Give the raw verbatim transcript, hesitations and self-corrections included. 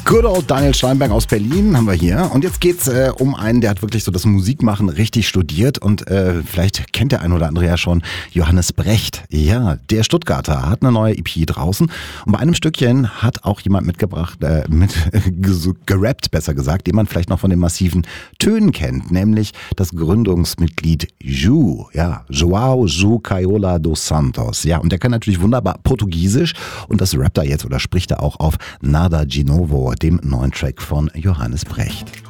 Good old Daniel Steinberg aus Berlin haben wir hier. Und jetzt geht's äh, um einen, der hat wirklich so das Musikmachen richtig studiert. Und äh, vielleicht kennt der ein oder andere ja schon Johannes Brecht. Ja, der Stuttgarter hat eine neue E P draußen. Und bei einem Stückchen hat auch jemand mitgebracht, äh, mit gerappt, besser gesagt, den man vielleicht noch von den massiven Tönen kennt. Nämlich das Gründungsmitglied Ju. Ja, Joao Ju Caiola dos Santos. Ja, und der kann natürlich wunderbar Portugiesisch. Und das rappt er jetzt oder spricht er auch auf Nada de Novo, dem neuen Track von Johannes Brecht.